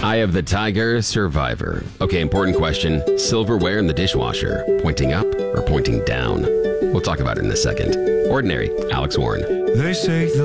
Eye of the Tiger, Survivor. Okay, important question. Silverware in the dishwasher, pointing up or pointing down? We'll talk about it in a second. Ordinary, Alex Warren. They say the